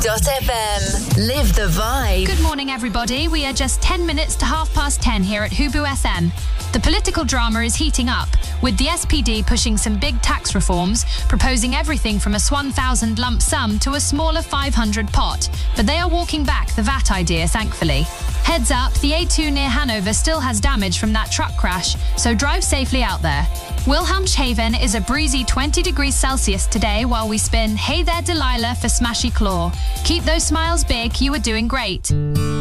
Hubu.fm. Live the vibe. Good morning, everybody. We are just 10 minutes to 10:30 here at Hubu FM. The political drama is heating up, with the SPD pushing some big tax reforms, proposing everything from a 1,000 lump sum to a smaller 500 pot. But they are walking back the VAT idea, thankfully. Heads up, the A2 near Hanover still has damage from that truck crash, so drive safely out there. Wilhelmshaven is a breezy 20 degrees Celsius today while we spin Hey There Delilah for Smashy Claw. Keep those smiles big, you are doing great.